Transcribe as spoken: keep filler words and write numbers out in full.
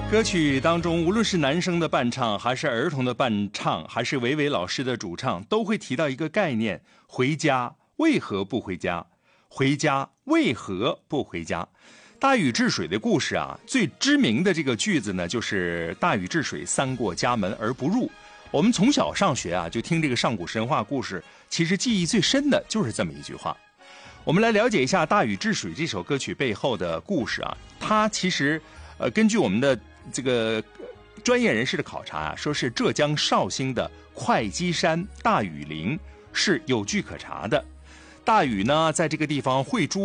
歌曲当中，无论是男生的伴唱，还是儿童的伴唱，还是维维老师的主唱，都会提到一个概念：回家为何不回家？回家为何不回家？大禹治水的故事啊，最知名的这个句子呢，就是大禹治水，三过家门而不入。我们从小上学啊，就听这个上古神话故事，其实记忆最深的就是这么一句话。我们来了解一下大禹治水这首歌曲背后的故事啊，它其实呃，根据我们的这个专业人士的考察啊，说是浙江绍兴的会稽山大禹陵是有据可查的。大禹呢，在这个地方绘诸